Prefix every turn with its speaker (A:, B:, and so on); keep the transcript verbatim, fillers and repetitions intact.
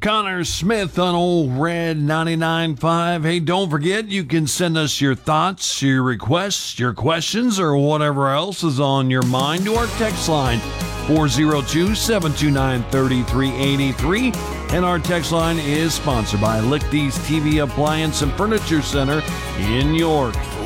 A: Connor Smith on Old Red ninety-nine point five. Hey, don't forget, you can send us your thoughts, your requests, your questions, or whatever else is on your mind to our text line, four oh two, seven two nine, three three eight three. And our text line is sponsored by Lichty's T V Appliance and Furniture Center in York.